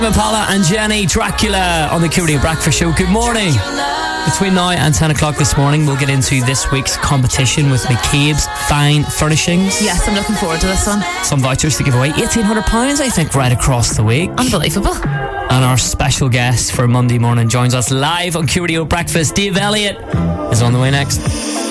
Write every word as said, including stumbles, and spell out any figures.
Impala and Jenny Dracula on the Q Radio Breakfast Show. Good morning. Between now and ten o'clock this morning, we'll get into this week's competition with McCabe's Fine Furnishings. Yes, I'm looking forward to this one. Some vouchers to give away, eighteen hundred pounds, I think, right across the week. Unbelievable. And our special guest for Monday morning joins us live on Q Radio Breakfast. Dave Elliott is on the way next.